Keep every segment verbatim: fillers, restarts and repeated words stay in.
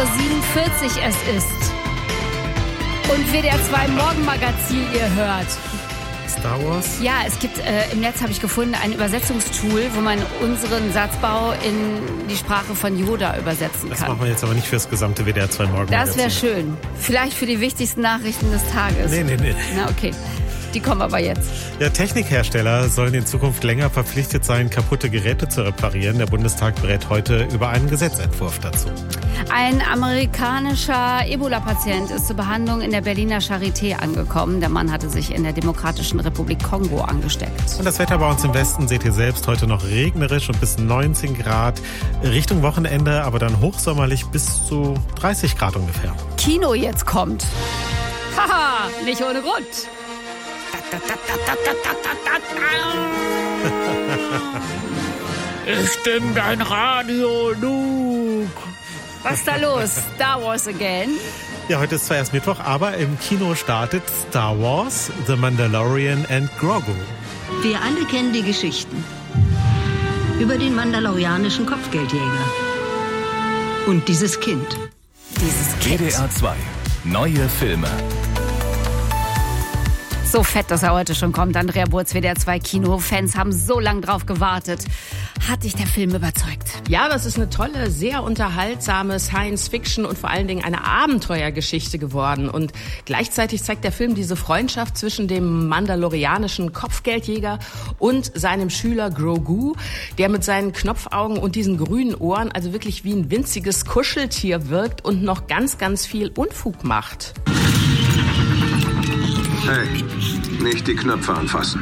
siebenundvierzig es ist. Und W D R zwei Morgenmagazin ihr hört. Star Wars? Ja, es gibt, äh, im Netz habe ich gefunden, ein Übersetzungstool, wo man unseren Satzbau in die Sprache von Yoda übersetzen Das kann. machen wir jetzt aber nicht fürs gesamte W D R zwei Morgenmagazin. Das wäre schön. Vielleicht für die wichtigsten Nachrichten des Tages. Nee, nee, nee. Na, okay. Die kommen aber jetzt. Ja, Technikhersteller sollen in Zukunft länger verpflichtet sein, kaputte Geräte zu reparieren. Der Bundestag berät heute über einen Gesetzentwurf dazu. Ein amerikanischer Ebola-Patient ist zur Behandlung in der Berliner Charité angekommen. Der Mann hatte sich in der Demokratischen Republik Kongo angesteckt. Und das Wetter bei uns im Westen seht ihr selbst. Heute noch regnerisch und bis neunzehn Grad. Richtung Wochenende, aber dann hochsommerlich bis zu dreißig Grad ungefähr. Kino jetzt kommt. Haha, nicht ohne Grund. Ich bin dein Radio, Luke. Was ist da los? Star Wars again? Ja, heute ist zwar erst Mittwoch, aber im Kino startet Star Wars, The Mandalorian and Grogu. Wir alle kennen die Geschichten über den mandalorianischen Kopfgeldjäger und dieses Kind. Dieses Kind. W D R zwei. Neue Filme. So fett, dass er heute schon kommt. Andrea Burz, W D R zwei Kino-Fans haben so lange drauf gewartet. Hat dich der Film überzeugt? Ja, das ist eine tolle, sehr unterhaltsame Science-Fiction und vor allen Dingen eine Abenteuergeschichte geworden. Und gleichzeitig zeigt der Film diese Freundschaft zwischen dem mandalorianischen Kopfgeldjäger und seinem Schüler Grogu, der mit seinen Knopfaugen und diesen grünen Ohren also wirklich wie ein winziges Kuscheltier wirkt und noch ganz, ganz viel Unfug macht. Hey, nicht die Knöpfe anfassen.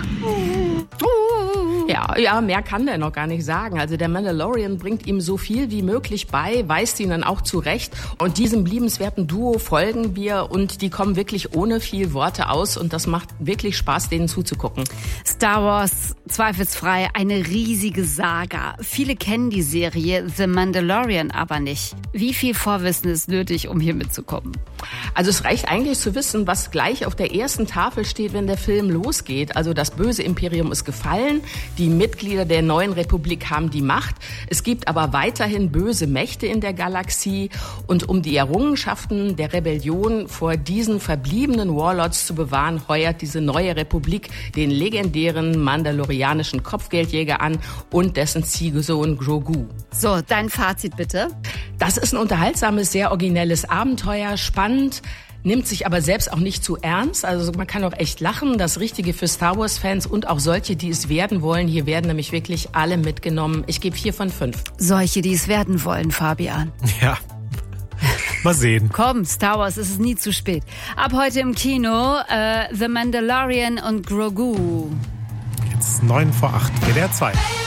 Ja, ja, mehr kann der noch gar nicht sagen. Also der Mandalorian bringt ihm so viel wie möglich bei, weist ihn dann auch zurecht. Und diesem liebenswerten Duo folgen wir und die kommen wirklich ohne viel Worte aus und das macht wirklich Spaß, denen zuzugucken. Star Wars, zweifelsfrei eine riesige Saga. Viele kennen die Serie The Mandalorian aber nicht. Wie viel Vorwissen ist nötig, um hier mitzukommen? Also es reicht eigentlich zu wissen, was gleich auf der ersten Tafel steht, wenn der Film losgeht. Also das böse Imperium ist gefallen, die Mitglieder der neuen Republik haben die Macht. Es gibt aber weiterhin böse Mächte in der Galaxie. Und um die Errungenschaften der Rebellion vor diesen verbliebenen Warlords zu bewahren, heuert diese neue Republik den legendären mandalorianischen Kopfgeldjäger an und dessen Ziehsohn Grogu. So, dein Fazit bitte. Das ist ein unterhaltsames, sehr originelles Abenteuer, spannend, nimmt sich aber selbst auch nicht zu ernst. Also man kann auch echt lachen. Das Richtige für Star Wars-Fans und auch solche, die es werden wollen. Hier werden nämlich wirklich alle mitgenommen. Ich gebe vier von fünf. Solche, die es werden wollen, Fabian. Ja, mal sehen. Komm, Star Wars, es ist nie zu spät. Ab heute im Kino äh, The Mandalorian und Grogu. Jetzt neun vor acht, W D R zwei.